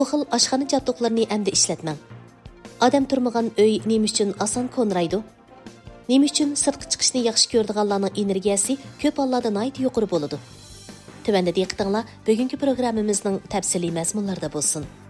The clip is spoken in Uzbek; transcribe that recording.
Bu xil oshxona jaddoqlarini endi ishlatmang. Odam turmagan uy nima uchun oson konraydi? Nima uchun sirtqa chiqishni yaxshi ko'radiganlarning energiyasi ko'p hollarda nihoyat yuqori bo'ladi? Tuvanda diqqatinglar bugungi programmamizning tafsiliy mazmunlarida bo'lsin.